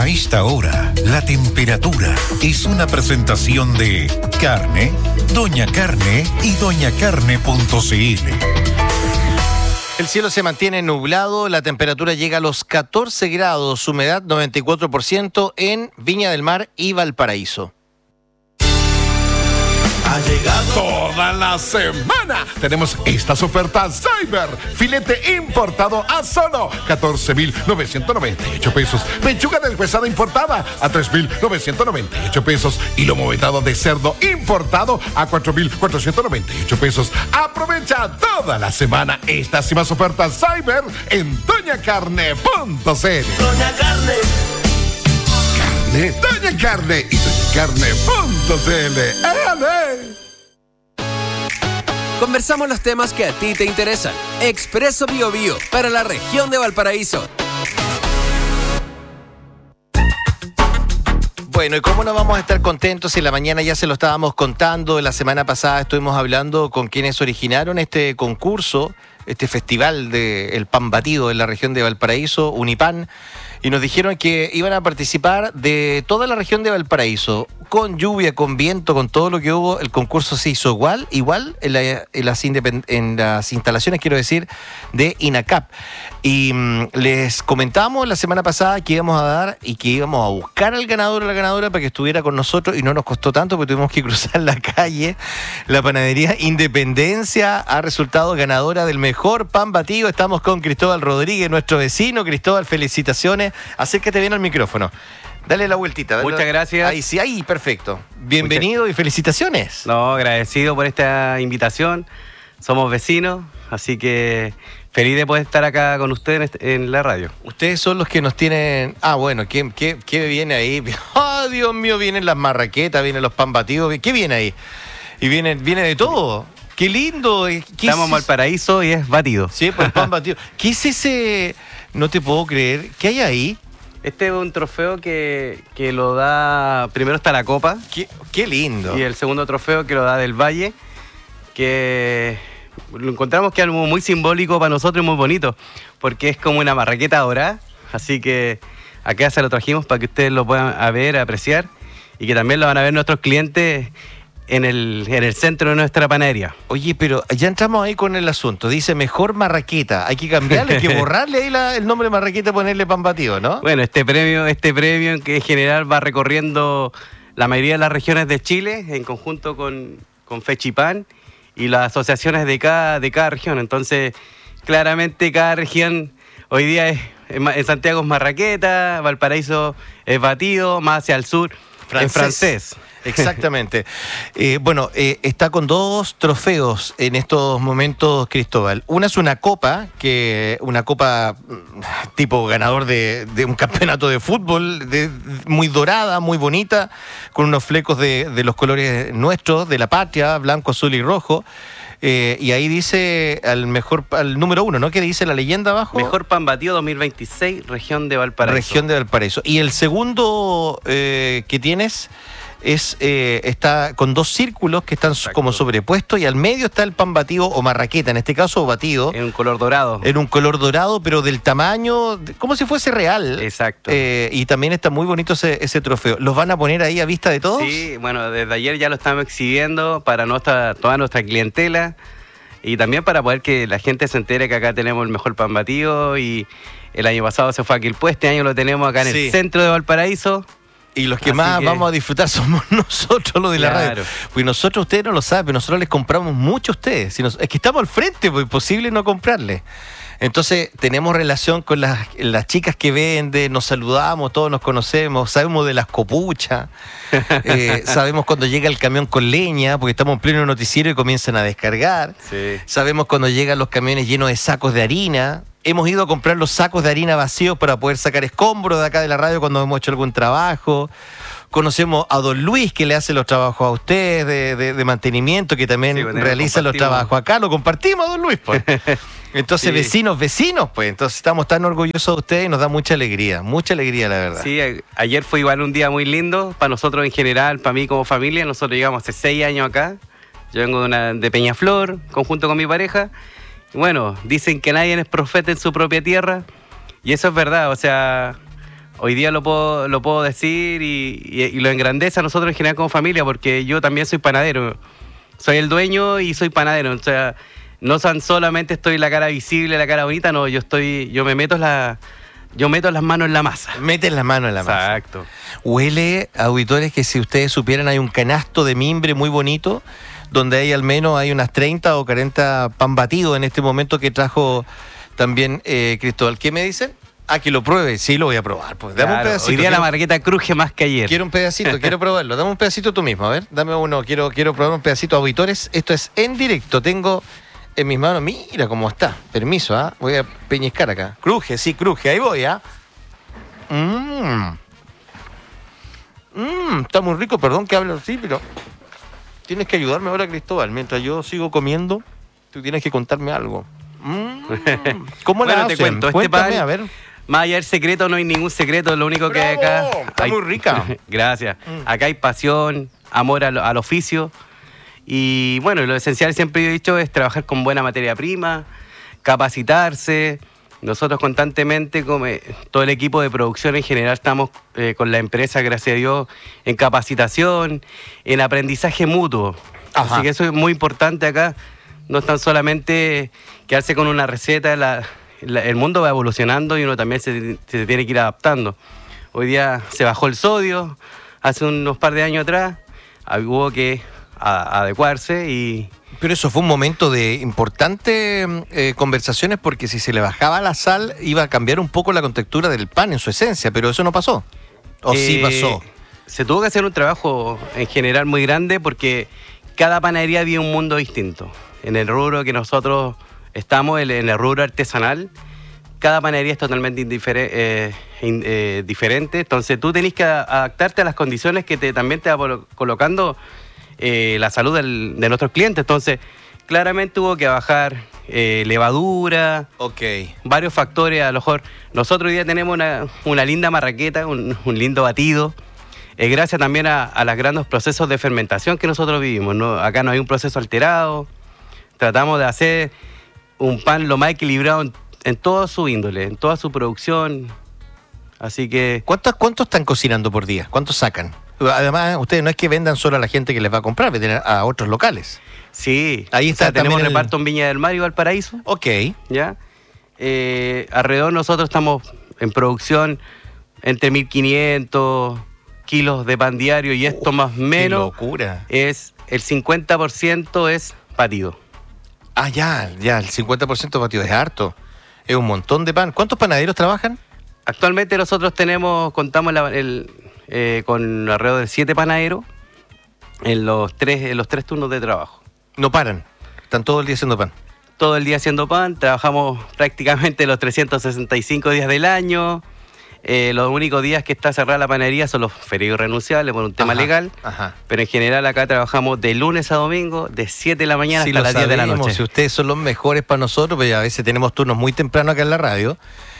A esta hora, la temperatura es una presentación de Carne, Doña Carne y doñacarne.cl. El cielo se mantiene nublado, la temperatura llega a los 14 grados, humedad 94% en Viña del Mar y Valparaíso. Ha llegado toda la semana. Tenemos estas ofertas Cyber. Filete importado a solo 14,998 pesos. Pechuga deshuesada importada a 3,998 pesos. Y lomo vetado de cerdo importado a 4,498 pesos. Aprovecha toda la semana estas y más ofertas Cyber en doñacarne.cl. Doña Carne. Doña Carne y doñacarne.cl. ¡Ale! Conversamos los temas que a ti te interesan. Expreso Bio Bio para la región de Valparaíso. Bueno, ¿y cómo no vamos a estar contentos si en la mañana ya se lo estábamos contando? La semana pasada estuvimos hablando con quienes originaron este concurso, este festival del pan batido en la región de Valparaíso, Unipan, y nos dijeron que iban a participar de toda la región de Valparaíso. Con lluvia, con viento, con todo lo que hubo, el concurso se hizo igual en las instalaciones, quiero decir, de INACAP. Y les comentamos la semana pasada que íbamos a dar y que íbamos a buscar al ganador o la ganadora para que estuviera con nosotros, y no nos costó tanto porque tuvimos que cruzar la calle. La panadería Independencia ha resultado ganadora del mejor pan batido. Estamos con Cristóbal Rodríguez, nuestro vecino. Cristóbal, felicitaciones. Acércate bien al micrófono. Dale la vueltita. Muchas gracias. Ahí sí, ahí, perfecto. Bienvenido y felicitaciones. No, agradecido por esta invitación. Somos vecinos, así que feliz de poder estar acá con ustedes en la radio. Ustedes son los que nos tienen... Ah, bueno, ¿qué viene ahí? ¡Oh, Dios mío! Vienen las marraquetas, vienen los pan batidos. ¿Qué viene ahí? Y viene de todo. ¡Qué lindo! Estamos en Valparaíso y es batido. Sí, pues pan batido. ¿Qué es ese...? No te puedo creer. ¿Qué hay ahí? Este es un trofeo que lo da... Primero está la copa. Qué lindo. Y el segundo trofeo que lo da del Valle, que lo encontramos que es algo muy simbólico para nosotros y muy bonito, porque es como una marraqueta dorada. Así que acá se lo trajimos para que ustedes lo puedan ver, apreciar, y que también lo van a ver nuestros clientes en el centro de nuestra panadería. Oye, pero ya entramos ahí con el asunto. Dice mejor marraqueta. Hay que cambiarle, hay que borrarle ahí el nombre marraqueta y ponerle pan batido, ¿no? Bueno, este premio que en general va recorriendo la mayoría de las regiones de Chile en conjunto con Fechipan y las asociaciones de cada región. Entonces, claramente cada región hoy día en Santiago es marraqueta, Valparaíso es batido, más hacia el sur es francés. Exactamente. Está con dos trofeos en estos momentos, Cristóbal. Una es una copa tipo ganador de un campeonato de fútbol, muy dorada, muy bonita, con unos flecos de los colores nuestros, de la patria, blanco, azul y rojo. Y ahí dice al número 1, ¿no? ¿Qué dice la leyenda abajo? Mejor pan batido 2026, región de Valparaíso. Región de Valparaíso. Y el segundo que tienes... está con dos círculos que están Exacto, como sobrepuestos, y al medio está el pan batido o marraqueta, en este caso batido. En un color dorado. En un color dorado, pero del tamaño, como si fuese real. Exacto. Y también está muy bonito ese trofeo. ¿Los van a poner ahí a vista de todos? Sí, bueno, desde ayer ya lo estamos exhibiendo para toda nuestra clientela, y también para poder que la gente se entere que acá tenemos el mejor pan batido. Y el año pasado se fue a Quilpué, este año lo tenemos acá en el centro de Valparaíso. Y los que vamos a disfrutar somos nosotros, los de la radio. Porque nosotros, ustedes no lo saben, pero nosotros les compramos mucho a ustedes. Es que estamos al frente, pues es imposible no comprarles. Entonces, tenemos relación con las chicas que venden, nos saludamos, todos nos conocemos, sabemos de las copuchas, sabemos cuando llega el camión con leña, porque estamos en pleno noticiero y comienzan a descargar. Sí. Sabemos cuando llegan los camiones llenos de sacos de harina. Hemos ido a comprar los sacos de harina vacíos para poder sacar escombros de acá de la radio cuando hemos hecho algún trabajo. Conocemos a don Luis, que le hace los trabajos a ustedes de mantenimiento, que también realiza los trabajos acá. Lo compartimos a don Luis, pues. Entonces, vecinos, pues. Entonces, estamos tan orgullosos de ustedes y nos da mucha alegría, la verdad. Sí, ayer fue igual un día muy lindo para nosotros en general, para mí como familia. Nosotros llegamos hace 6 años acá. Yo vengo de Peñaflor, conjunto con mi pareja. Y bueno, dicen que nadie es profeta en su propia tierra. Y eso es verdad, o sea... hoy día lo puedo decir y lo engrandece a nosotros en general como familia, porque yo también soy panadero. Soy el dueño y soy panadero. O sea, no solamente estoy la cara visible, la cara bonita, no, yo me meto las manos en la masa. Meten las manos en la masa. Exacto. Huele, auditores, que si ustedes supieran, hay un canasto de mimbre muy bonito, donde hay al menos unas 30 o 40 pan batidos en este momento que trajo también Cristóbal. ¿Qué me dicen? Que lo pruebe. Sí, lo voy a probar. Pues dame un pedacito. Hoy día la marraqueta cruje más que ayer. Quiero un pedacito, quiero probarlo. Dame un pedacito tú mismo, a ver. Dame uno, quiero probar un pedacito, auditores. Esto es en directo. Tengo en mis manos, mira cómo está. Permiso, voy a peñiscar acá. Cruje, sí, cruje. Ahí voy, está muy rico, perdón que hable así, pero tienes que ayudarme ahora, Cristóbal. Mientras yo sigo comiendo, tú tienes que contarme algo. ¿Cómo la hacen? Te cuento, Cuéntame, este pan, a ver. más allá del secreto, no hay ningún secreto, lo único que hay acá... Está muy rica. Gracias. Acá hay pasión, amor al oficio, y bueno, lo esencial, siempre he dicho, es trabajar con buena materia prima, capacitarse. Nosotros constantemente, como todo el equipo de producción en general, estamos con la empresa, gracias a Dios, en capacitación, en aprendizaje mutuo. Ajá. Así que eso es muy importante acá. No es tan solamente quedarse con una receta, el mundo va evolucionando y uno también se tiene que ir adaptando. Hoy día se bajó el sodio, hace unos par de años atrás hubo que adecuarse y... Pero eso fue un momento de importantes conversaciones, porque si se le bajaba la sal iba a cambiar un poco la contextura del pan en su esencia, pero eso no pasó. ¿O sí pasó? Se tuvo que hacer un trabajo en general muy grande, porque cada panadería vive un mundo distinto. En el rubro que nosotros estamos, en el rubro artesanal, cada panadería es totalmente diferente. Entonces tú tenés que adaptarte a las condiciones que también te va colocando la salud de nuestros clientes. Entonces, claramente hubo que bajar levadura, varios factores. A lo mejor nosotros hoy día tenemos una linda marraqueta, un lindo batido, gracias también a los grandes procesos de fermentación que nosotros vivimos, ¿no? Acá no hay un proceso alterado. Tratamos de hacer un pan lo más equilibrado en toda su índole, en toda su producción. Así que... ¿Cuánto están cocinando por día? ¿Cuánto sacan? Además, ustedes no es que vendan solo a la gente que les va a comprar, venden a otros locales. Sí. Ahí está, o sea, tenemos también reparto en Viña del Mar y Valparaíso. Ok. ¿Ya? Alrededor nosotros estamos en producción entre 1.500 kilos de pan diario, y esto más o menos... ¡Qué locura! Es el 50% es batido. Ya, el 50% batido es harto. Es un montón de pan. ¿Cuántos panaderos trabajan? Actualmente nosotros contamos con alrededor de 7 panaderos en los tres turnos de trabajo. No paran, están todo el día haciendo pan. Todo el día haciendo pan, trabajamos prácticamente los 365 días del año. Los únicos días que está cerrada la panadería son los feriados renunciables por un tema legal. Pero en general acá trabajamos de lunes a domingo, de 7 de la mañana hasta las 10 de la noche. Si ustedes son los mejores para nosotros, pues a veces tenemos turnos muy temprano acá en la radio.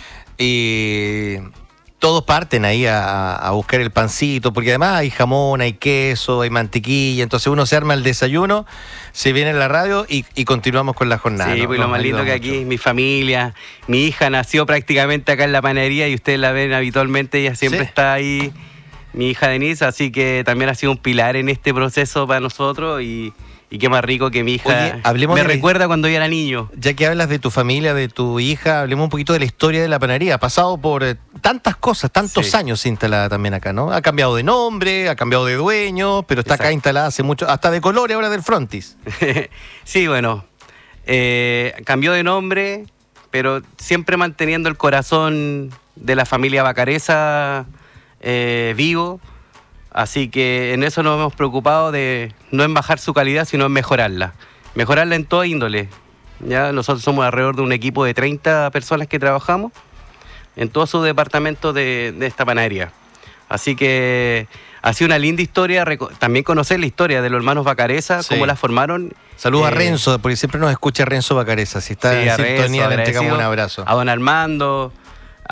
Y todos parten ahí a buscar el pancito, porque además hay jamón, hay queso, hay mantequilla. Entonces uno se arma el desayuno, se viene a la radio y continuamos con la jornada. Sí, pues lo más lindo que aquí, mi familia, mi hija nació prácticamente acá en la panadería y ustedes la ven habitualmente, ella siempre está ahí, mi hija Denise, así que también ha sido un pilar en este proceso para nosotros y qué más rico que mi hija me recuerda cuando yo era niño. Ya que hablas de tu familia, de tu hija, hablemos un poquito de la historia de la panadería. Ha pasado por tantas cosas, tantos años instalada también acá, ¿no? Ha cambiado de nombre, ha cambiado de dueño, pero está acá instalada hace mucho, hasta de colores ahora del frontis. Sí, bueno, cambió de nombre, pero siempre manteniendo el corazón de la familia Vacaresa vivo. Así que en eso nos hemos preocupado de no en bajar su calidad, sino en mejorarla. Mejorarla en toda índole. ¿Ya? Nosotros somos alrededor de un equipo de 30 personas que trabajamos en todos sus departamentos de esta panadería. Así que ha sido una linda historia, también conocer la historia de los hermanos Vacaresa, cómo la formaron. Saludos a Renzo, porque siempre nos escucha Renzo Vacaresa. Si está en sintonía, le entregamos un abrazo. A don Armando,